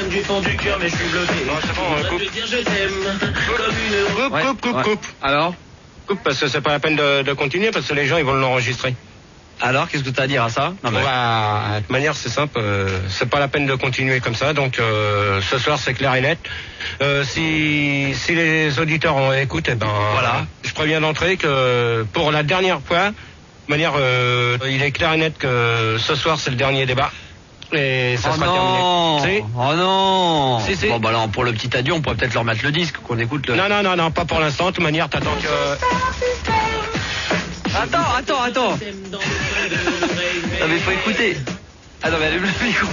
t'aime du fond du cœur, mais je suis bloqué. Non, c'est bon, coupe. Je te dire je t'aime comme une Coupe. Alors Coupe, parce que c'est pas la peine de continuer, parce que les gens, ils vont l'enregistrer. Alors, qu'est-ce que tu as à dire à ça? Non, mais... Bah, de toute manière, c'est simple, c'est pas la peine de continuer comme ça, donc ce soir, c'est clair et net. Si les auditeurs écoutent, eh ben, voilà. Je préviens d'entrée que pour la dernière fois, de manière, il est clair et net que ce soir, c'est le dernier débat. Et ça sera terminé. Oh non. Si. Bon bah alors pour le petit adieu on pourrait peut-être leur mettre le disque, qu'on écoute le... Non, pas pour l'instant. De toute manière, t'attends que... Attends. Non mais faut écouter. Ah non mais allume le micro.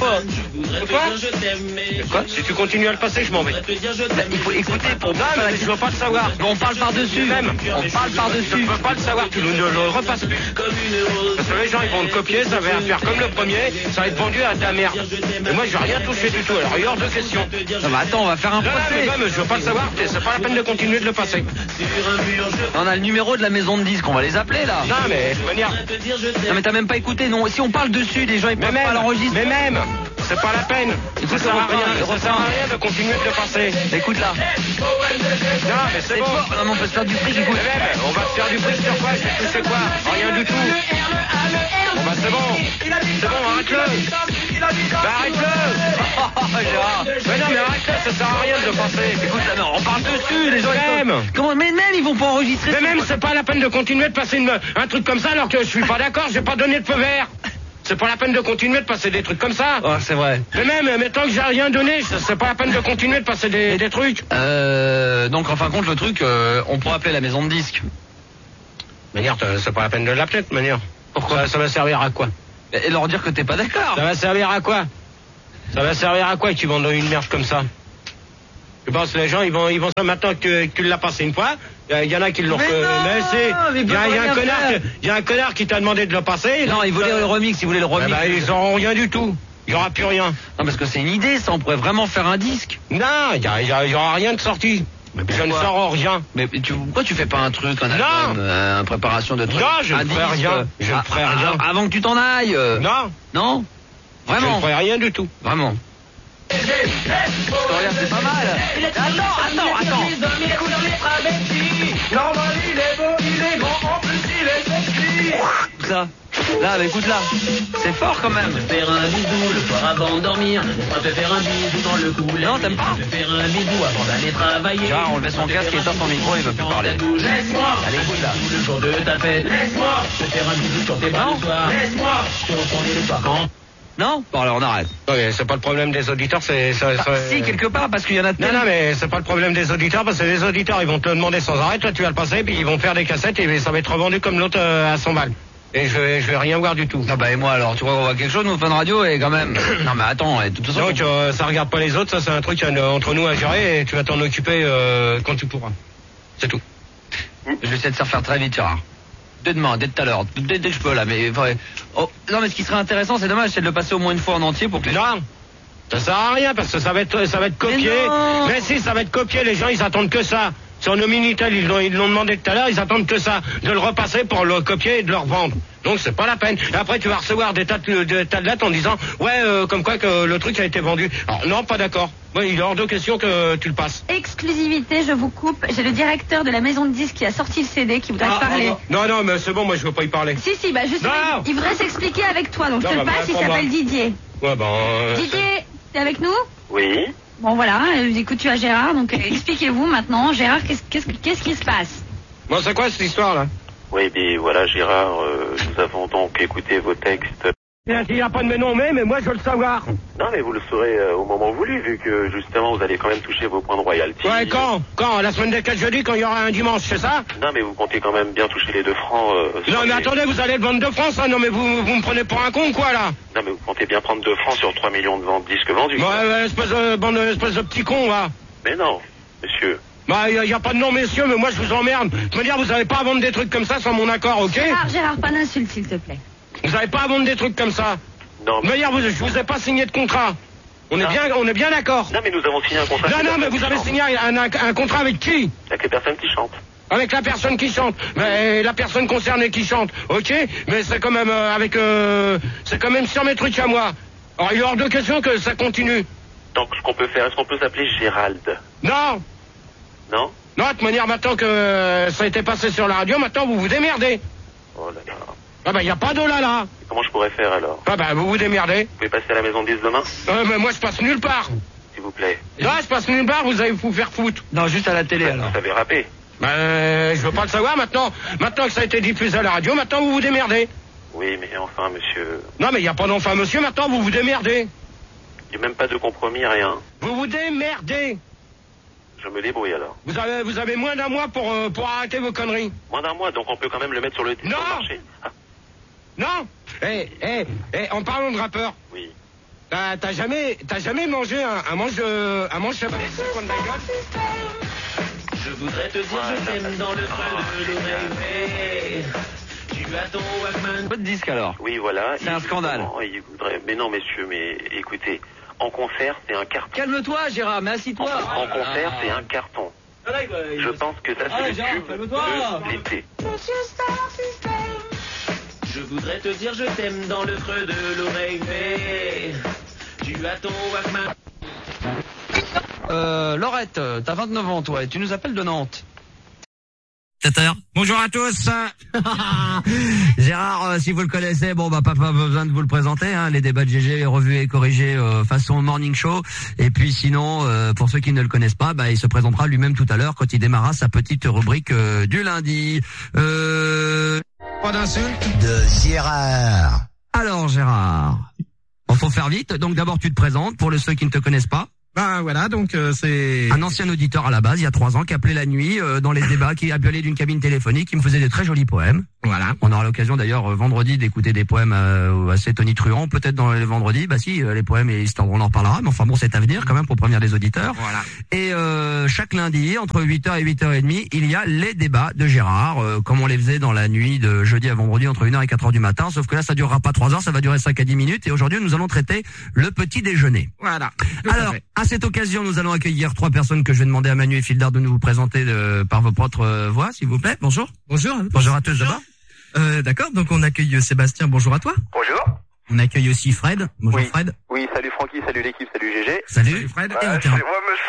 Quoi? Si tu continues à le passer, je m'en vais. Bah, il faut écouter pour... Non, mais je veux pas le savoir. On parle par-dessus. On parle par-dessus. Je veux pas le savoir, tu ne le repasses plus. Parce que les gens, ils vont le copier, ça va faire comme le premier, ça va être vendu à ta merde. Et moi, j'ai rien touché du tout, alors il y a hors de question. Non mais attends, on va faire un procès. Mais je veux pas le savoir, c'est pas la peine de continuer de le passer. On a le numéro de la maison de disques, on va les appeler là. Non, mais de manière... Non mais t'as même pas écouté, non. Si on parle dessus, les gens ils peuvent pas l'enregistrer. Mais même, c'est pas la peine. Ça sert à rien de continuer de le passer. Écoute là. Non, mais c'est bon. Fort. Non mais on peut se faire du fric, écoute. Mais même, on va se faire du fric sur quoi? Je sais quoi? Rien du tout. Bon bah c'est bon, arrête-le. Bah arrête-le. Gérard. Mais non, mais arrête-le, ça sert à rien de le passer. Écoute là, non, on parle dessus, les gens Même. Comment? Mais même ils vont pas enregistrer. Mais même, c'est pas la peine de continuer de passer un truc comme ça alors que je suis pas d'accord, j'ai pas donné de feu vert. C'est pas la peine de continuer de passer des trucs comme ça. Oh, c'est vrai. Mais même, tant que j'ai rien donné, c'est pas la peine de continuer de passer des trucs. Donc en fin de compte, le truc, on pourrait appeler la maison de disques. Manière, c'est pas la peine de l'appeler de manière. Pourquoi? Ça va servir à quoi? Et leur dire que t'es pas d'accord. Ça va servir à quoi? Ça va servir à quoi qu'ils vendent une merde comme ça? Je pense que les gens, ils vont maintenant que tu l'as passé une fois, il y en a qui l'ont... il y a un connard qui t'a demandé de le passer. Non, il voulait le remix, Ils auront rien du tout. Il y aura plus rien. Non, parce que c'est une idée, ça, on pourrait vraiment faire un disque. Non, il y aura rien de sorti. Je ne sors rien. Mais pourquoi tu fais pas un truc, un album, une préparation de trucs? Non, je ne ferai rien. Je ne ferai rien. Avant que tu t'en ailles. Non. Vraiment. Je ne ferai rien du tout. Vraiment. Regarde, c'est pas mal. Attends. Normal, il est beau, il est grand, en plus il est sexy. Ça. Là, mais écoute là, c'est fort quand même. Faire un bisou le soir avant de dormir. On peut faire un bisou dans le cou. Non, t'aimes pas? Faire un bisou avant d'aller travailler. Genre, on le met son casque et éteint son micro, il veut plus parler. Laisse-moi. Allez, écoute là. Le jour de ta fête. Laisse-moi. Te faire un bisou sur tes bras le soir. Laisse-moi. Te retourner le soir quand. Non? Bon, alors on arrête. Oui, c'est pas le problème des auditeurs, Si, quelque part, parce qu'il y en a tellement... Non, mais c'est pas le problème des auditeurs, parce que les auditeurs, ils vont te le demander sans arrêt, toi tu vas le passer, puis ils vont faire des cassettes, et ça va être revendu comme l'autre à 100 balles. Et je vais rien voir du tout. Ah bah et moi alors, tu vois, on voit quelque chose, nous, Fun Radio, et quand même... Non mais attends, de toute façon... Donc ça regarde pas les autres, ça c'est un truc entre nous à gérer, et tu vas t'en occuper quand tu pourras. C'est tout. Je vais essayer de se refaire très vite, Gérard. Dès demain, dès tout à l'heure, dès que je peux là, mais... Oh, non mais ce qui serait intéressant, c'est dommage, c'est de le passer au moins une fois en entier pour que les... Non, ça sert à rien, parce que ça va être copié. Mais si, ça va être copié, les gens ils attendent que ça. Sur nos Minitel, ils l'ont demandé tout à l'heure, ils attendent que ça, de le repasser pour le copier et de le revendre. Donc c'est pas la peine. Et après tu vas recevoir des tas de lettres en disant comme quoi que le truc a été vendu. Alors non, pas d'accord. Ouais, il est hors de question que tu le passes. Exclusivité, je vous coupe. J'ai le directeur de la maison de disques qui a sorti le CD qui voudrait parler. Non, mais c'est bon, moi je veux pas y parler. Si, bah justement, il voudrait s'expliquer avec toi, donc je te le passe, il s'appelle Didier. Ouais, Didier, t'es avec nous? Oui. Bon voilà, écoute, tu as Gérard, donc expliquez-vous maintenant. Gérard, qu'est-ce qui se passe? Bon, c'est quoi cette histoire là? Oui, bien voilà Gérard, nous avons donc écouté vos textes. Il n'y a pas de mais non mais moi je veux le savoir. Non mais vous le saurez au moment voulu, vu que justement vous allez quand même toucher vos points de royalty. Ouais, quand? La semaine des 4 jeudis, quand il y aura un dimanche, c'est ça? Non mais vous comptez quand même bien toucher les 2 francs. Non mais attendez, vous allez le vendre 2 francs ça? Non mais vous me prenez pour un con quoi là? Non mais vous comptez bien prendre 2 francs sur 3 millions de ventes disques vendus. Ouais, espèce de petit con va. Mais non, monsieur. Bah y a pas de non messieurs, mais moi je vous emmerde. Je veux dire, vous avez pas à vendre des trucs comme ça sans mon accord, ok? Gérard, pas d'insulte s'il te plaît. Vous avez pas à vendre des trucs comme ça. Non. Mais hier, je vous ai pas signé de contrat. On est bien d'accord. Non mais nous avons signé un contrat. Non mais vous avez signé un contrat avec qui? Avec les personnes qui chantent. Avec la personne qui chante. Mais la personne concernée qui chante, ok? Mais c'est quand même c'est quand même sur mes trucs à moi. Alors il est hors de question que ça continue. Donc, ce qu'on peut faire, est-ce qu'on peut s'appeler Gérald? Non. Non? Non, de toute manière, maintenant que ça a été passé sur la radio, maintenant vous vous démerdez. Oh là là. Ah bah, y a pas d'eau là. Et comment je pourrais faire alors? Ah bah, vous vous démerdez. Vous pouvez passer à la maison 10 demain? Mais moi, je passe nulle part. S'il vous plaît. Non, je passe nulle part, vous allez vous faire foutre. Non, juste à la télé alors. Vous savez rapper. Je veux pas le savoir maintenant. Maintenant que ça a été diffusé à la radio, maintenant vous vous démerdez. Oui, mais enfin, monsieur... Non, mais y a pas d'enfant, monsieur, maintenant vous vous démerdez. Il n'y a même pas de compromis, rien. Vous vous démerdez. Je me débrouille alors. Vous avez moins d'un mois pour arrêter vos conneries. Moins d'un mois, donc on peut quand même le mettre sur le Non. marché. Ah, Non. En parlant de rappeur, oui. t'as jamais mangé un manche cheval sur le coin de la gueule? Je voudrais te dire je t'aime dans le creux de l'oreille. Tu as ton Walkman. Pas de disque alors. Oui, voilà. C'est un scandale. Il voudrait... Mais non, messieurs, mais écoutez, en concert, c'est un carton. Calme-toi, Gérard, mais assis-toi. En concert, c'est un carton. Je pense que ça, c'est le tube de l'été. Je voudrais te dire je t'aime dans le creux de l'oreille. Tu as ton Walkman. Laurette, t'as 29 ans toi et tu nous appelles de Nantes. Bonjour à tous. Gérard, si vous le connaissez, bon bah pas besoin de vous le présenter, hein, les débats de GG revus et corrigés façon morning show. Et puis sinon, pour ceux qui ne le connaissent pas, bah il se présentera lui-même tout à l'heure quand il démarrera sa petite rubrique du lundi. Pas d'insulte. De Gérard. Alors Gérard, on faut faire vite. Donc d'abord tu te présentes pour ceux qui ne te connaissent pas. Ben voilà, donc c'est un ancien auditeur à la base, il y a 3 ans, qui appelait la nuit dans les débats, qui appelait d'une cabine téléphonique, qui me faisait de très jolis poèmes. Voilà. On aura l'occasion d'ailleurs vendredi d'écouter des poèmes assez tonitruants, peut-être dans les vendredis. Bah si, les poèmes, on en reparlera, mais enfin bon, c'est à venir quand même pour prévenir les auditeurs. Voilà. Et chaque lundi, entre 8h et 8h30, il y a les débats de Gérard, comme on les faisait dans la nuit de jeudi à vendredi entre 1h et 4h du matin, sauf que là ça durera pas 3 heures, ça va durer 5 à 10 minutes. Et aujourd'hui, nous allons traiter le petit déjeuner. Voilà. Alors, à cette occasion, nous allons accueillir 3 personnes que je vais demander à Manu et Fildar de nous vous présenter par vos propres voix, s'il vous plaît. Bonjour. Bonjour. Bonjour à tous d'abord. D'accord, donc on accueille Sébastien, bonjour à toi. Bonjour. On accueille aussi Fred. Bonjour Oui. Fred. Oui, salut Francky, salut l'équipe, salut GG. Salut Fred. Et on termine.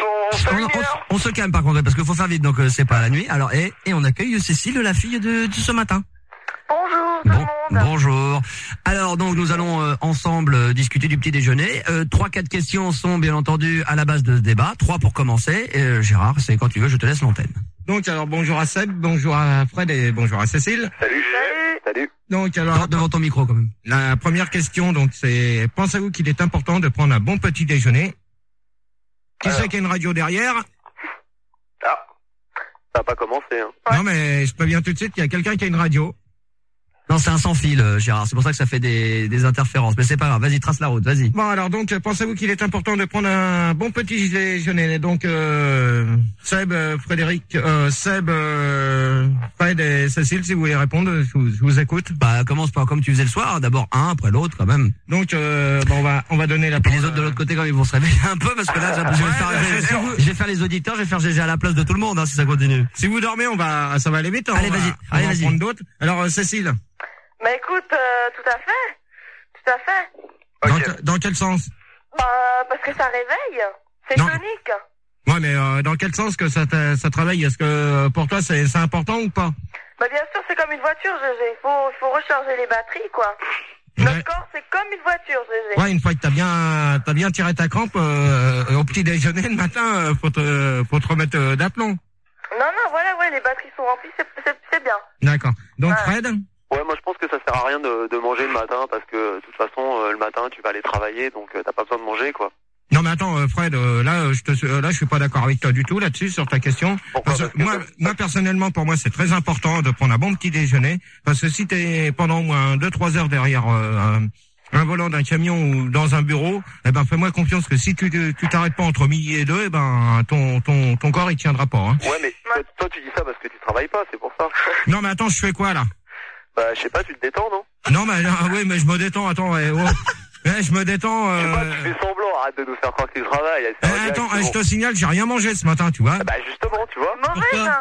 On se calme par contre parce qu'il faut faire vite, donc c'est pas la nuit. Alors et on accueille Cécile, la fille de ce matin. Bonjour tout le monde. Bonjour. Alors donc nous allons ensemble discuter du petit déjeuner. 3-4 questions sont bien entendu à la base de ce débat. 3 pour commencer. Gérard, c'est quand tu veux, je te laisse l'antenne. Donc alors bonjour à Seb, bonjour à Fred et bonjour à Cécile. Salut GG. Salut. Donc alors Devant ton micro quand même. la première question donc c'est pensez-vous qu'il est important de prendre un bon petit déjeuner? Qui sait qu'il y a une radio derrière? Ah, ça n'a pas commencé, hein. Non mais je préviens tout de suite qu'il y a quelqu'un qui a une radio. Non, c'est un sans fil, Gérard. C'est pour ça que ça fait des interférences. Mais c'est pas grave. Vas-y, trace la route. Vas-y. Bon alors donc pensez-vous qu'il est important de prendre un bon petit déjeuner? Donc Seb, Frédéric, Fred et Cécile, si vous voulez répondre, je vous écoute. Bah, commence pas comme tu faisais le soir. D'abord un après l'autre, quand même. Donc bon, on va donner la Et parole. les autres de l'autre côté, quand même, ils vont se réveiller un peu parce que là, je vais faire les auditeurs, je vais faire GG à la place de tout le monde, hein, si ça continue. Si vous dormez, ça va aller vite. Hein. Allez, vas-y. On va Vas-y. prendre d'autres. Alors Cécile, Bah écoute, tout à fait. dans quel sens? Parce que ça réveille. C'est Non. tonique. Ouais, mais dans quel sens que ça travaille? Est-ce que pour toi c'est important ou pas? Bah bien sûr, c'est comme une voiture, GG. Il faut recharger les batteries, quoi. Ouais. Notre corps, c'est comme une voiture, GG. Ouais, une fois que t'as bien tiré ta crampe au petit déjeuner le matin, faut te remettre d'aplomb. Non, voilà, ouais, les batteries sont remplies, c'est bien. D'accord. Donc Ouais. Fred? Ouais, moi je pense que ça sert à rien de manger le matin parce que de toute façon le matin tu vas aller travailler donc t'as pas besoin de manger quoi. Non mais attends Fred, là je suis pas d'accord avec toi du tout là-dessus sur ta question. Pourquoi? Parce que Parce que moi personnellement pour moi c'est très important de prendre un bon petit déjeuner parce que si t'es pendant au moins 2-3 heures derrière un volant d'un camion ou dans un bureau, eh ben fais-moi confiance que si tu t'arrêtes pas entre midi et 2, eh ben ton corps il tiendra pas. Hein. Ouais mais toi tu dis ça parce que tu travailles pas, c'est pour ça. Non mais attends, je fais quoi là? Bah je sais pas, tu te détends non? Non mais oui mais je me détends, attends je me détends Je sais pas, tu fais semblant, arrête de nous faire croire que tu travailles. attends, je te signale, j'ai rien mangé ce matin, tu vois. Bah justement, tu vois. Mauvaise.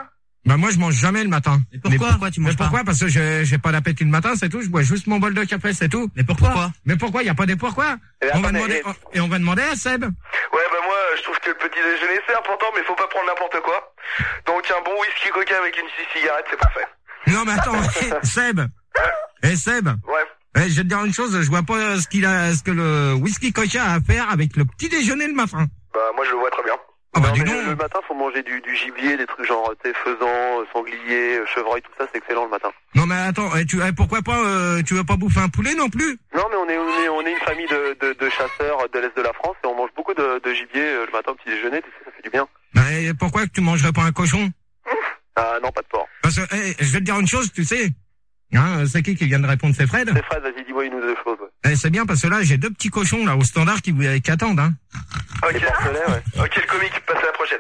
Bah moi je mange jamais le matin. Et pourquoi tu manges pas? Pourquoi? Parce que j'ai pas d'appétit le matin, c'est tout. Je bois juste mon bol de café, c'est tout. Mais pourquoi? Mais pourquoi? Y a pas des pourquoi? On va demander à Seb. Ouais, bah moi, je trouve que le petit déjeuner c'est important, mais faut pas prendre n'importe quoi. Donc un bon whisky coca avec une cigarette, c'est parfait. Non mais attends, Seb. Seb. Ouais. Je vais te dire une chose, je vois pas ce que le whisky coca a à faire avec le petit déjeuner le matin. Bah moi je le vois très bien. Ah bah Non, dis mais donc. le matin, faut manger du gibier, des trucs genre faisan, sanglier, chevreuil, tout ça, c'est excellent le matin. Non mais attends, pourquoi pas tu veux pas bouffer un poulet non plus? Non, mais on est une famille de chasseurs de l'Est de la France et on mange beaucoup de gibier le matin au petit déjeuner, tu sais, ça fait du bien. Mais pourquoi que tu mangerais pas un cochon? Ah non, pas de porc. Parce que je vais te dire une chose, tu sais. Hein, c'est qui vient de répondre? C'est Fred? C'est Fred, vas-y, dis-moi une ou deux choses. Ouais. C'est bien parce que là j'ai 2 petits cochons là au standard qui attendent. Hein. Ok. Ok, le comique, passe à la prochaine.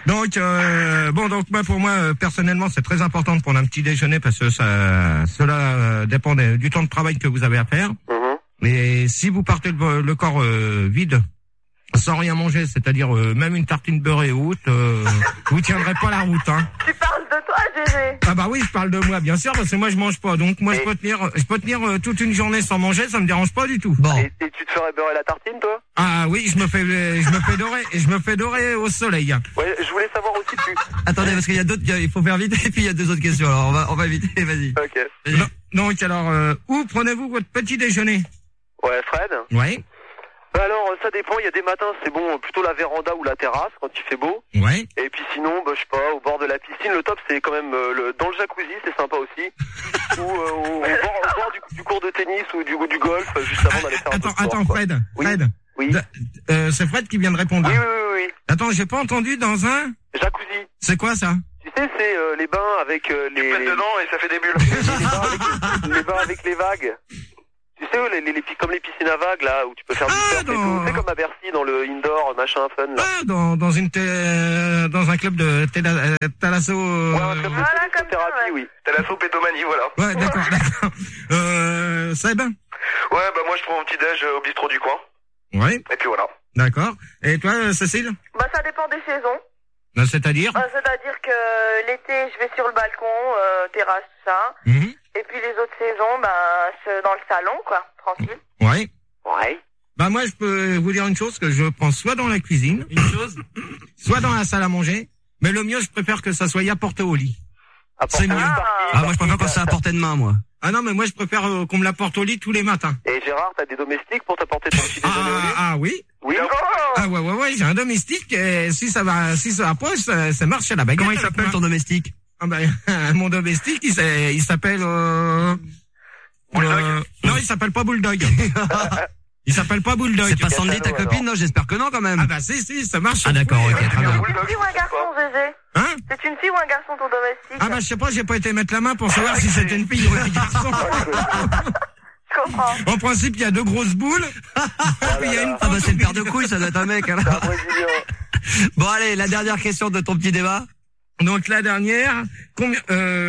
Donc donc pour moi personnellement c'est très important de prendre un petit déjeuner parce que cela dépend du temps de travail que vous avez à faire. Et si vous partez le corps vide sans rien manger, c'est-à-dire même une tartine beurrée haute, vous tiendrez pas la route. Hein. Tu parles de toi, Gégé? Ah bah oui, je parle de moi bien sûr parce que moi je mange pas. Donc moi je peux tenir toute une journée sans manger, ça me dérange pas du tout. Bon. Et tu te ferais beurrer la tartine, toi? Ah oui, je me fais dorer au soleil. Ouais, je voulais savoir aussi Attendez, parce qu'il y a d'autres, il faut faire vite et puis il y a 2 autres questions. Alors on va éviter, vas-y. Ok. Donc alors, où prenez-vous votre petit déjeuner? Ouais, Fred? Ouais. Alors, ça dépend, il y a des matins, c'est bon, plutôt la véranda ou la terrasse, quand il fait beau. Ouais. Et puis sinon, bah, je sais pas, au bord de la piscine, le top, c'est quand même dans le jacuzzi, c'est sympa aussi. Ou au bord du cours de tennis ou du golf, juste avant d'aller faire un peu de sport. Attends, Fred. Oui. Fred. Oui. C'est Fred qui vient de répondre. Oui. Attends, j'ai pas entendu dans un... Jacuzzi. C'est quoi ça? Tu sais, c'est les bains avec Tu pètes dedans et ça fait des bulles. les bains avec les vagues. Tu sais, comme les piscines à vagues, là, où tu peux faire du surf et tout. Tu sais, comme à Bercy, dans le indoor, machin, fun, là. Ah, dans un club de thalasso... Ouais, un club de thérapie, oui. Thalasso pétomanie, voilà. Ouais, d'accord. Seb? Ouais, bah moi je prends mon petit déj au bistrot du coin. Ouais. Et puis voilà. D'accord. Et toi, Cécile? Bah, ça dépend des saisons. C'est-à-dire? C'est-à-dire que l'été, je vais sur le balcon, terrasse, tout ça. Et puis les autres saisons, bah, c'est dans le salon, quoi, tranquille. Ouais. Ouais. Bah moi, je peux vous dire une chose, que je prends soit dans la cuisine, soit dans la salle à manger, mais le mieux, je préfère que ça soit à portée au lit. C'est mieux. Ah, moi je préfère quand c'est à portée de main, moi. Ah non, mais moi, je préfère qu'on me l'apporte au lit tous les matins. Et Gérard, t'as des domestiques pour t'apporter ton petit déjeuner au lit? Ah oui. Oui. Ah ouais, j'ai un domestique, et si ça approche, ça marche à la baguette. Comment il s'appelle ton domestique? Ah ben, mon domestique, il s'appelle... Bulldog. Non, il s'appelle pas Bulldog. Il s'appelle pas Bulldog. C'est pas Sandy ta copine? Non, j'espère que non quand même. Ah bah si, ça marche. Ah d'accord, ok, très bien. C'est une fille ou un garçon, Gégé? Hein? C'est une fille ou un garçon, ton domestique? Ah bah je sais pas, j'ai pas été mettre la main pour savoir si c'était une fille ou un garçon. Je comprends. En principe, il y a 2 grosses boules. Puis il y a une... Ah bah c'est une paire de couilles, ça doit être un mec alors. Bon allez, la dernière question de ton petit débat. Donc la dernière, combien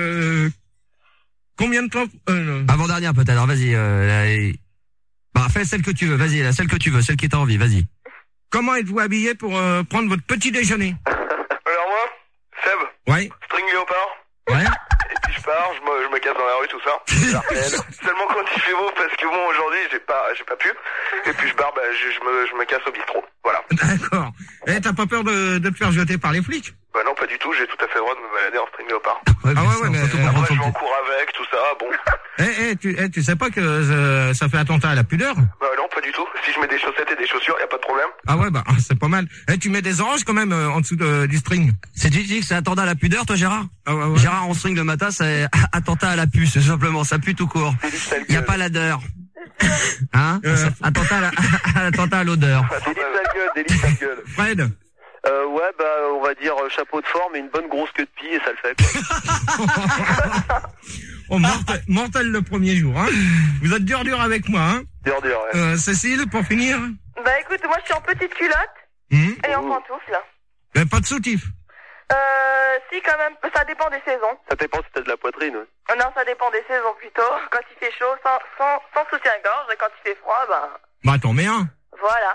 de temps Avant-dernière peut-être, alors vas-y. Bah fais celle que tu veux, vas-y, celle que tu veux, celle qui t'a envie, vas-y. Comment êtes-vous habillé pour prendre votre petit déjeuner? Alors moi, Seb. Ouais. String léopard. Ouais. Et puis je pars, je me casse dans la rue, tout ça. Seulement quand il fait beau, parce que bon, aujourd'hui, j'ai pas pu. Et puis je pars, bah, je me casse au bistrot. Voilà. D'accord. Et t'as pas peur de te faire jeter par les flics? Bah non, pas du tout, j'ai tout à fait le droit de me balader en string léopard. Ouais, mais Après, je vais en cours avec, tout ça, bon. Tu sais pas que ça fait attentat à la pudeur? Bah non, pas du tout. Si je mets des chaussettes et des chaussures, y a pas de problème. Ah ouais, bah c'est pas mal. Tu mets des oranges quand même en dessous du string. Tu dis que c'est attentat à la pudeur, toi Gérard? Ah ouais. Gérard en string le matin, c'est attentat à la puce, tout simplement, ça pue tout court. Y a pas l'odeur. Hein? Attentat à l'odeur. Délice sale gueule. Fred? Ouais, bah, on va dire chapeau de forme et une bonne grosse queue de pie et ça le fait, quoi. Oh, mortel le premier jour, hein. Vous êtes dur avec moi, hein. Dur, ouais. Cécile, pour finir? Bah écoute, moi je suis en petite culotte et en pantoufle. Mais pas de soutif? Si quand même, ça dépend des saisons. Ça dépend si t'as de la poitrine, ouais. Non, ça dépend des saisons plutôt. Quand il fait chaud, sans soutien-gorge, et quand il fait froid, bah... Bah t'en mets un. Voilà.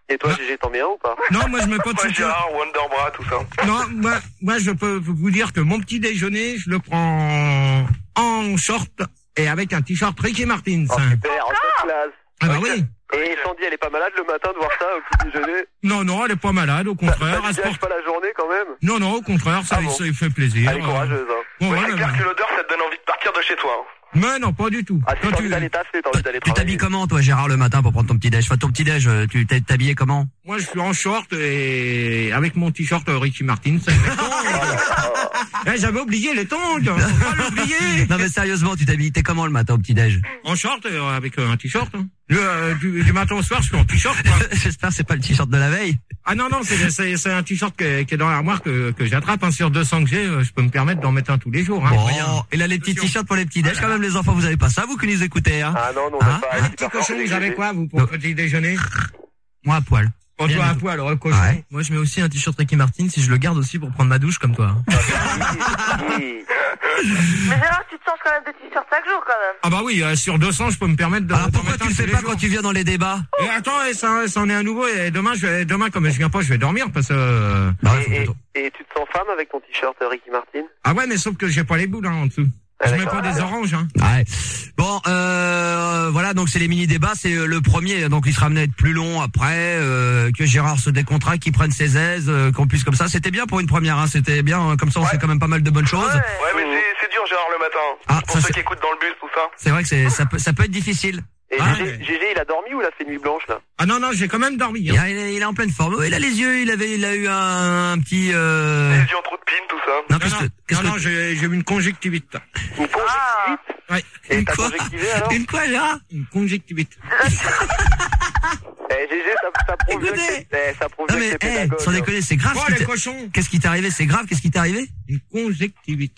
Et toi, Gégé, t'en mets un ou pas? Non, moi je mets pas de Ouais, soutien. Gérard, Wonderbra, tout ça. Non, moi je peux vous dire que mon petit déjeuner, je le prends en short et avec un t-shirt Ricky Martin. Oh, super, en classe. Ah bah oui. Et Sandy, elle est pas malade le matin de voir ça au petit déjeuner? Non, elle est pas malade, au contraire. Ça gâche pas la journée quand même? Non, au contraire, ça lui fait plaisir. Elle est courageuse, hein. Bon, Ouais, ouais, c'est clair que l'odeur, ça te donne envie de partir de chez toi. Hein. Mais non, pas du tout. Ah, si t'as envie d'aller taffer, t'as envie d'aller Tu travailler. t'habilles comment, toi, Gérard, le matin pour prendre ton petit déj? Enfin, ton petit déj, tu t'es habillé comment? Moi, je suis en short et avec mon t-shirt Ricky Martin. J'avais oublié les tongs. Faut pas l'oublier. Non, mais sérieusement, t'es comment le matin au petit déj? En short avec un t-shirt. Hein. Du matin au soir, je suis en t-shirt. J'espère que c'est pas le t-shirt de la veille. Ah non, c'est un t-shirt qui est dans l'armoire que j'attrape. Hein. Sur 200 que j'ai, je peux me permettre d'en mettre un tous les jours. Hein. Bon, et là, les petits t-shirts pour les petits déj, quand même, les enfants, vous avez pas ça, vous qui nous écoutez, hein? Ah non, on n'a pas. Un petit cochon, vous avez quoi, vous, pour petit déjeuner? Moi, à poil. Oh, toi, à poil, le cochon. Ouais. Moi, je mets aussi un t-shirt Ricky Martin si je le garde aussi pour prendre ma douche comme toi. Mais Gérard, tu te changes quand même de t-shirt chaque jour quand même. Ah bah oui, sur 200, je peux me permettre de... Alors pourquoi tu le fais pas quand tu viens dans les débats? Et attends, ça en est un nouveau, et demain, comme je viens pas, je vais dormir, parce que... Et tu te sens femme avec ton t-shirt Ricky Martin? Ah ouais, mais sauf que j'ai pas les boules, hein, en dessous. Je mets pas des oranges, hein. Ouais. Bon, voilà, donc c'est les mini-débats, c'est le premier, donc il sera amené à être plus long après, que Gérard se décontracte, qu'il prenne ses aises, qu'on puisse comme ça. C'était bien pour une première, hein, c'était bien, comme ça on fait quand même pas mal de bonnes choses. Ouais, mais c'est dur, Gérard, le matin. Ah, pour ceux qui écoutent dans le bus, tout ça. C'est vrai que ça peut être difficile. Et Gégé, il a dormi ou il a fait nuit blanche, là? Ah non, j'ai quand même dormi. Hein. Il est en pleine forme. Oui, il a les yeux, il a eu un petit... Les yeux en trou de pine, tout ça. Non, j'ai eu une conjonctivite. Une conjonctivite? Ouais. Et t'as conjonctivé, alors? Une quoi, Gérard? Une conjonctivite. Gégé, ça prouve bien que t'es pédagogue. Sans déconner, c'est grave. Oh, les cochons! Qu'est-ce qui t'est arrivé? C'est grave, qu'est-ce qui t'est arrivé? Une conjonctivite.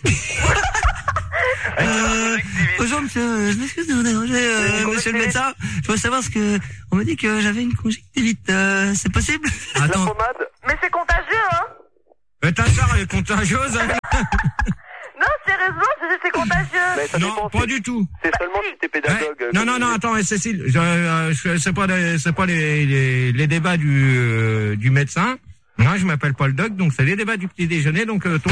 Bonjour monsieur, je m'excuse de vous déranger, monsieur le médecin. Je veux savoir on m'a dit que j'avais une conjonctivite, c'est possible? Attends. Mais c'est contagieux, hein? Ta sœur, elle est contagieuse, hein? Non, sérieusement, c'est contagieux. Mais ça Non, dépend, pas du tout. C'est seulement si t'es pédagogue. Non, attends, Cécile, c'est pas les débats du médecin. Non, je m'appelle pas le doc, donc c'est les débats du petit déjeuner, donc ton...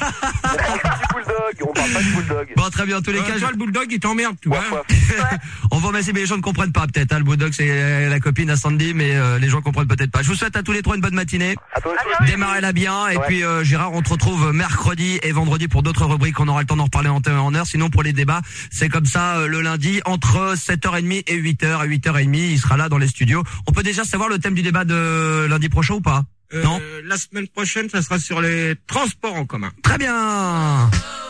On parle pas du bulldog. Bon, très bien, en tous les cas. Toi, le bulldog, il t'emmerde, tu vois. On va remercier, mais les gens ne comprennent pas, peut-être, hein. Le bulldog, c'est la copine à Sandy, mais les gens comprennent peut-être pas. Je vous souhaite à tous les trois une bonne matinée. Démarrez-la bien, et puis Gérard, on te retrouve mercredi et vendredi pour d'autres rubriques. On aura le temps d'en reparler en heure. Sinon, pour les débats, c'est comme ça, le lundi, entre 7h30 et 8h. À 8h30, il sera là dans les studios. On peut déjà savoir le thème du débat de lundi prochain ou pas? Non? La semaine prochaine, ça sera sur les transports en commun. Très bien.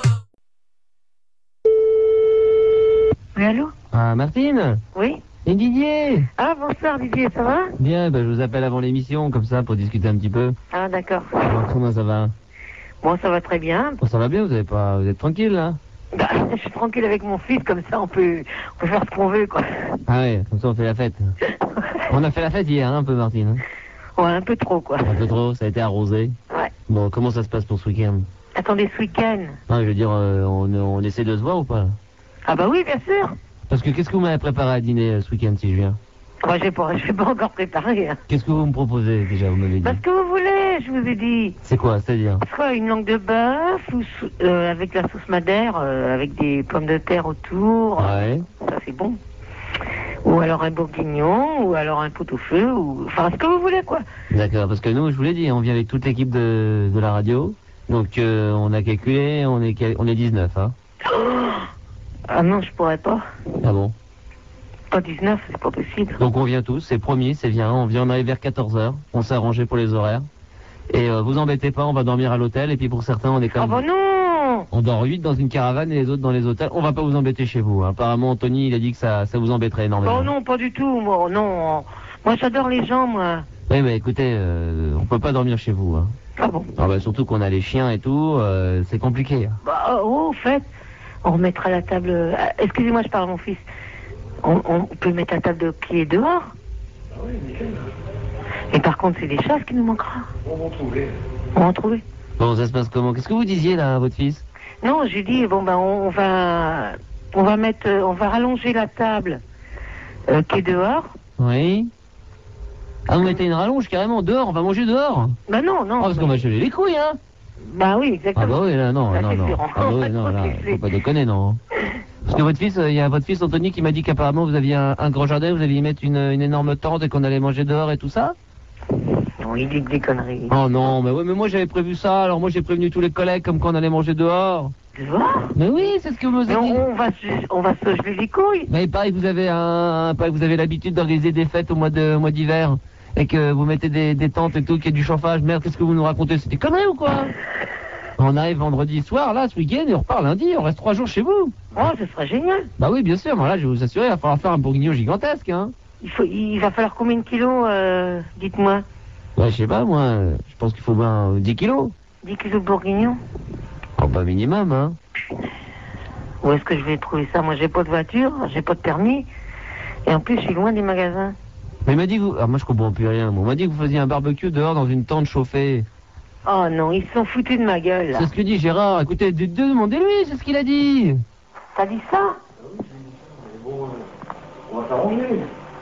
Oui, allô? Ah, Martine? Oui? Et Didier? Ah, bonsoir Didier, ça va? Bien, je vous appelle avant l'émission, comme ça, pour discuter un petit peu. Ah, d'accord. Alors, comment ça va? Bon, ça va très bien. Bon, ça va bien, vous êtes tranquille, là? Bah, je suis tranquille avec mon fils, comme ça on peut faire ce qu'on veut, quoi. Ah ouais, comme ça on fait la fête. On a fait la fête hier, hein, un peu, Martine. Ouais, un peu trop, quoi. Un peu trop, ça a été arrosé. Ouais. Bon, comment ça se passe pour ce week-end? Attendez, ce week-end? Non, je veux dire, on essaie de se voir ou pas? Ah bah oui, bien sûr. Parce que qu'est-ce que vous m'avez préparé à dîner ce week-end, si je viens? Bah, je vais pas encore préparer. Hein. Qu'est-ce que vous me proposez, déjà, vous m'avez dit? Parce que vous voulez, je vous ai dit. C'est quoi, c'est-à-dire? Soit une langue de bœuf, ou avec la sauce madère, avec des pommes de terre autour. Ouais. Ça, c'est bon. Ou alors un bourguignon, ou alors un pot-au-feu, ou... Enfin, ce que vous voulez, quoi. D'accord, parce que nous, je vous l'ai dit, on vient avec toute l'équipe de la radio. Donc, on a calculé, on est 19, hein. Ah non, je pourrais pas. Ah bon? Pas 19, c'est pas possible. Donc on vient tous, c'est promis, c'est bien. On arrive vers 14h, on s'est arrangé pour les horaires. Et vous embêtez pas, on va dormir à l'hôtel. Et puis pour certains, on est quand même... Ah bah non! On dort 8 dans une caravane et les autres dans les hôtels. On va pas vous embêter chez vous. Hein. Apparemment, Anthony, il a dit que ça vous embêterait énormément. Oh non, pas du tout, moi, non. Moi, j'adore les gens, moi. Oui, mais écoutez, on peut pas dormir chez vous. Hein. Ah bon? Ah bah, surtout qu'on a les chiens et tout, c'est compliqué. Hein. Bah, au fait, on remettra la table... Excusez-moi, je parle à mon fils. On peut mettre la table de pied dehors. Et par contre, c'est des chasses qui nous manquera. On va en trouver. On va en trouver. Bon, ça se passe comment? Qu'est-ce que vous disiez, là, à votre fils? Non, j'ai dit, bon, ben, on va rallonger la table qui est dehors. Oui. Ah, vous mettez une rallonge carrément dehors, on va manger dehors? Bah non, non. Oh, parce qu'on va geler les couilles, hein. Bah oui, exactement. Ah bah oui, là, non, Là, non, c'est non. sûr. Ah bah oui, non, là, faut pas déconner, non. Parce que votre fils, il y a votre fils Anthony qui m'a dit qu'apparemment vous aviez un grand jardin, vous alliez y mettre une énorme tente et qu'on allait manger dehors et tout ça? Non, il dit que des conneries. Oh non, mais ouais, mais moi j'avais prévu ça, alors moi j'ai prévenu tous les collègues comme quoi on allait manger dehors. Dehors? Mais oui, c'est ce que vous avez dit. On va se geler les couilles. Mais pareil que vous avez pareil que vous avez l'habitude d'organiser des fêtes au mois d'hiver et que vous mettez des tentes et tout, qu'il y a du chauffage. Merde, qu'est-ce que vous nous racontez? C'était conneries ou quoi? On arrive vendredi soir, là, ce week-end, et on repart lundi, on reste 3 jours chez vous. Oh, ce serait génial. Bah oui, bien sûr, mais là, je vais vous assurer, il va falloir faire un bourguignon gigantesque, hein. Il va falloir combien de kilos, dites-moi? Ouais, je sais pas, moi, je pense qu'il faut bien 10 kilos. 10 kilos de bourguignon? Oh, bah minimum, hein. Où est-ce que je vais trouver ça? Moi, j'ai pas de voiture, j'ai pas de permis, et en plus, je suis loin des magasins. Mais il m'a dit que vous... Alors moi, je comprends plus rien. Moi, on m'a dit que vous faisiez un barbecue dehors dans une tente chauffée. Oh non, ils se sont foutus de ma gueule, là. C'est ce que dit Gérard. Écoutez, demandez-lui, c'est ce qu'il a dit. T'as dit ça? On va s'arranger.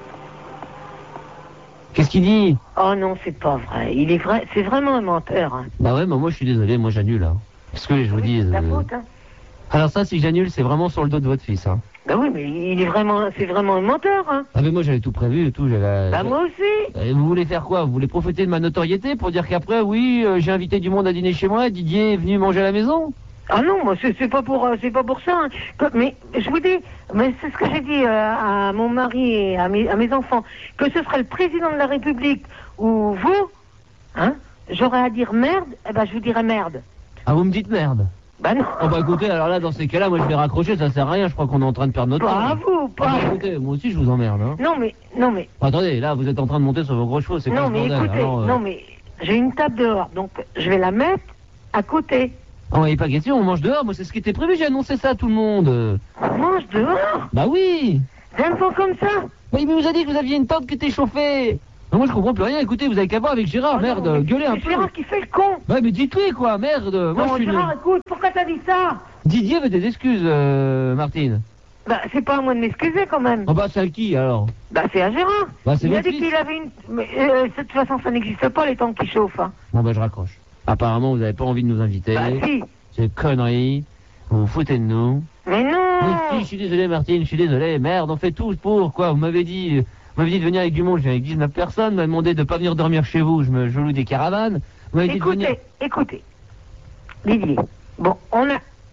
Qu'est-ce qu'il dit? Oh non, c'est pas vrai. Il est vrai, c'est vraiment un menteur, hein. Bah ouais, bah moi, je suis désolé, moi, j'annule, hein. Qu'est-ce que je vous dis? C'est ta faute, hein. Alors ça, si j'annule, c'est vraiment sur le dos de votre fils, hein. Bah oui, mais c'est vraiment un menteur, hein. Ah mais moi j'avais tout prévu et tout, Bah moi aussi. Et vous voulez faire quoi? Vous voulez profiter de ma notoriété pour dire qu'après, oui, j'ai invité du monde à dîner chez moi, Didier est venu manger à la maison? Ah non, moi c'est pas pour ça, hein. Mais je vous dis, mais c'est ce que j'ai dit à mon mari et à mes enfants, que ce serait le président de la République ou vous, hein, j'aurais à dire merde, eh ben je vous dirais merde. Ah vous me dites merde? Bah non. Oh bah écoutez, alors là, dans ces cas-là, moi je vais raccrocher, ça sert à rien, je crois qu'on est en train de perdre notre temps. Pas à vous, pas. Ah bah, écoutez, moi aussi je vous emmerde, hein. Non mais. Attendez, là vous êtes en train de monter sur vos gros chevaux, c'est quoi Non ce mais bordel? écoutez, Alors, non mais j'ai une table dehors, donc je vais la mettre à côté. Oh, il n'est pas question, on mange dehors, moi c'est ce qui était prévu, j'ai annoncé ça à tout le monde. On mange dehors? Bah oui. D'un fois comme ça? Mais il vous a dit que vous aviez une tente qui était chauffée. Non, moi je comprends plus rien, écoutez, vous avez qu'à voir avec Gérard, merde, non, gueulez un peu. C'est Gérard qui fait le con. Ouais mais dites-lui quoi, merde. Moi, Non, je suis Gérard, écoute, pourquoi t'as dit ça? Didier veut des excuses, Martine. Bah, c'est pas à moi de m'excuser quand même. Oh bah c'est à qui alors? Bah, c'est à Gérard. Bah, c'est il a votre dit fils. qu'il avait une. Mais de toute façon, ça n'existe pas les temps qui chauffent. Hein. Bon bah je raccroche. Apparemment vous n'avez pas envie de nous inviter. Bah, si. C'est connerie. Vous vous foutez de nous. Mais non. Mais si, je suis désolé Martine, je suis désolé. Merde, on fait tout pour quoi? Vous m'avez dit de venir avec du monde, je viens avec 19 personnes. Vous m'avez demandé de pas venir dormir chez vous, je loue des caravanes. Vous m'avez dit de venir. Écoutez, Didier. Bon, on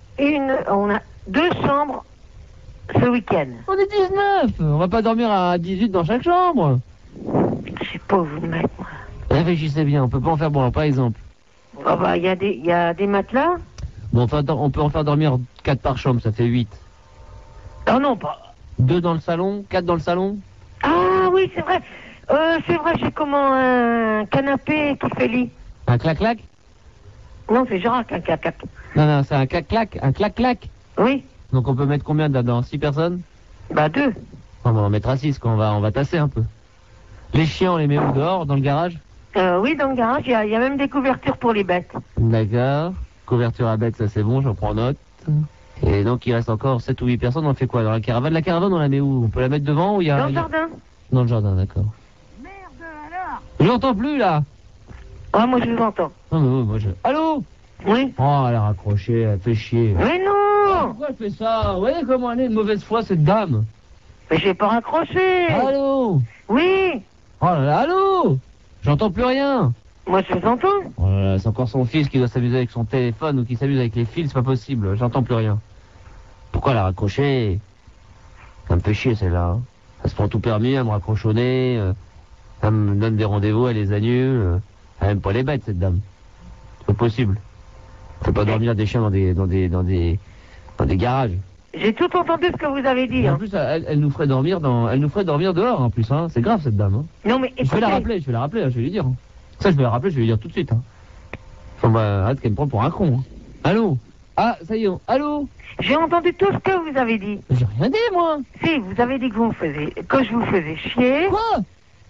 a 2 chambres ce week-end. On est 19. On va pas dormir à 18 dans chaque chambre. Je sais pas où vous le mettre, moi. Réfléchissez bien, on peut pas en faire bon, par exemple. Ah bah, il y a des matelas. Bon, enfin, on peut en faire dormir 4 par chambre, ça fait 8. Ah non, pas. 2 dans le salon, 4 dans le salon. Ah oui, c'est vrai. J'ai comment un canapé qui fait lit. Un clac-clac? Non, c'est Gérard qui a un clac-clac. Non, c'est un clac-clac, un clac-clac. Oui. Donc on peut mettre combien dedans? 6 personnes? Bah 2. On va en mettre à 6, on va tasser un peu. Les chiens, on les met où, dehors, dans le garage? Oui, dans le garage, il y a même des couvertures pour les bêtes. D'accord. Couverture à bêtes, ça c'est bon, j'en prends note. Et donc il reste encore 7 ou 8 personnes, on fait quoi dans la caravane? La caravane, on la met où? On peut la mettre devant ou il y a... Dans le jardin. Dans le jardin, d'accord. Merde, alors. J'entends plus, là. Ah, moi je vous entends. Non, mais moi je... Allô? Oui. Oh, elle a raccroché, elle fait chier. Mais non. Pourquoi elle fait ça? Vous voyez comment elle est de mauvaise foi, cette dame? Mais j'ai pas raccroché. Allô? Oui. Oh là là, allô? J'entends plus rien. Moi je vous entends. Oh là là, c'est encore son fils qui doit s'amuser avec son téléphone ou qui s'amuse avec les fils, c'est pas possible, j'entends plus rien. Pourquoi elle a raccroché? Ça me fait chier celle-là. Hein. Elle se prend tout permis, elle me raccroche au nez, elle me donne des rendez-vous, elle les annule. Elle aime pas les bêtes cette dame. C'est pas possible. Elle fait pas dormir des chiens dans des garages. J'ai tout entendu ce que vous avez dit. Et en Hein. plus, elle nous ferait dormir dehors en plus. Hein. C'est grave cette dame. Hein. Non mais écoutez. Je vais la rappeler, hein, je vais lui dire. Hein. Ça, je vais la rappeler, je vais lui dire tout de suite. Hein. Enfin, bah, arrête qu'elle me prend pour un con. Hein. Allô? Ah, ça y est, allô? J'ai entendu tout ce que vous avez dit. J'ai rien dit, moi. Si, vous avez dit que je vous faisais chier. Quoi?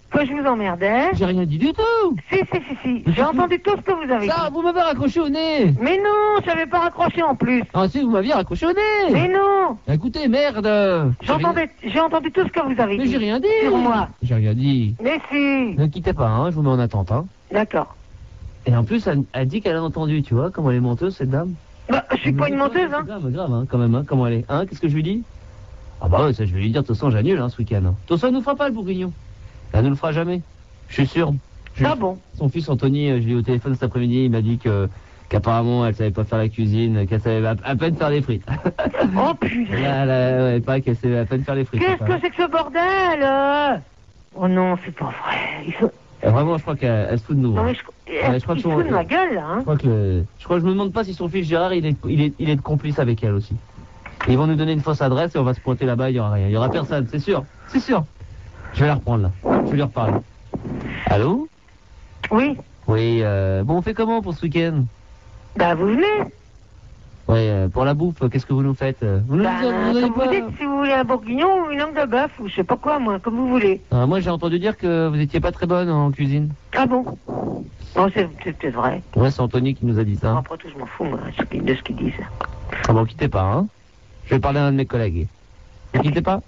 que je vous emmerdais. J'ai rien dit du tout. Si. J'ai entendu tout ce que vous avez dit. Ça, vous m'avez raccroché au nez. Mais non, je n'avais pas raccroché en plus. Ah si, vous m'aviez raccroché au nez. Mais non. Écoutez, merde. J'ai entendu tout ce que vous avez dit. Mais j'ai rien dit. Sur moi. J'ai rien dit. Mais si. Ne quittez pas, hein, je vous mets en attente. Hein. D'accord. Et en plus, elle dit qu'elle a entendu, tu vois, comment elle est menteuse, cette dame. Bah, je suis pas une menteuse, hein. Grave, hein, quand même, hein, comment elle est. Hein, qu'est-ce que je lui dis? Ah bah ouais, ça je vais lui dire, de toute façon j'annule, hein, ce week-end. De toute façon, elle nous fera pas le bourguignon. Elle ne le fera jamais. Je suis sûr. Ah bon? Son fils Anthony, je l'ai eu au téléphone cet après-midi, il m'a dit qu'apparemment elle savait pas faire la cuisine, qu'elle savait à peine faire les frites. Oh putain! Ouais, pas qu'elle savait à peine faire les frites. Qu'est-ce que c'est que ce bordel? Oh non, c'est pas vrai. Vraiment, je crois qu'elle se fout de nous. Non, hein. mais je crois que se fout de ma gueule, là, hein. Je crois que je me demande pas si son fils Gérard, il est complice avec elle aussi. Ils vont nous donner une fausse adresse et on va se pointer là-bas, il y aura rien. Il y aura personne, c'est sûr. C'est sûr. Je vais la reprendre, là. Je vais lui reparler. Allô? Oui. Oui, bon, on fait comment pour ce week-end? Bah, vous venez. Ouais, pour la bouffe, qu'est-ce que vous nous faites? Vous nous comme vous dites, si vous voulez un bourguignon ou une langue de bœuf, ou je sais pas quoi, moi, comme vous voulez. Moi, j'ai entendu dire que vous étiez pas très bonne en cuisine. Ah bon? Bon, c'est peut-être vrai. Ouais, c'est Anthony qui nous a dit ça. Après tout, je m'en fous, moi, de ce qu'ils disent. Ah bon, quittez pas, hein. Je vais parler à un de mes collègues. Ne quittez pas.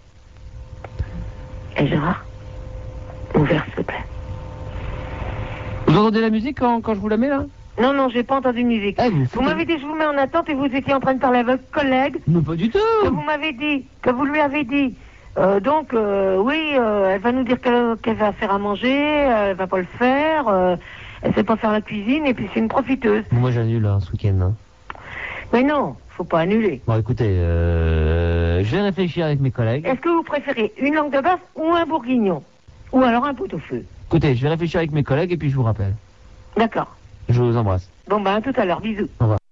Et Gérard, ouvert, s'il te plaît. Vous entendez la musique quand je vous la mets, là? Non, j'ai pas entendu de musique. Vous m'avez dit, je vous mets en attente et vous étiez en train de parler avec votre collègue. Non, pas du tout. Que vous m'avez dit, que vous lui avez dit. Oui, elle va nous dire qu'elle va faire à manger, elle va pas le faire, elle sait pas faire la cuisine et puis c'est une profiteuse. Moi, j'annule ce week-end. Hein. Mais non, faut pas annuler. Bon, écoutez, je vais réfléchir avec mes collègues. Est-ce que vous préférez une langue de bœuf ou un bourguignon? Ou alors un pot-au-feu? Écoutez, je vais réfléchir avec mes collègues et puis je vous rappelle. D'accord. Je vous embrasse. Bon, à tout à l'heure. Bisous. Au revoir.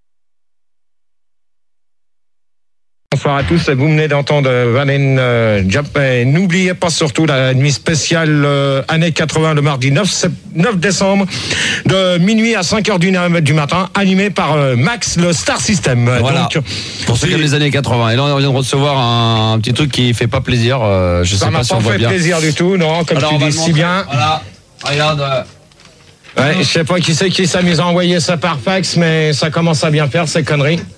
Bonsoir à tous, vous venez d'entendre Valen Jump. N'oubliez pas surtout la nuit spéciale année 80 le mardi 9 décembre de minuit à 5h du matin, animé par Max, le Star System. Voilà. Donc, pour ceux qui aiment les années 80. Et là on vient de recevoir un petit truc qui fait pas plaisir. Je sais pas si on voit bien. Ça m'a pas fait plaisir du tout, non, comme tu dis si bien. Voilà, regarde. Ouais, je sais pas qui c'est qui s'amuse à envoyer ça par fax, mais ça commence à bien faire ces conneries.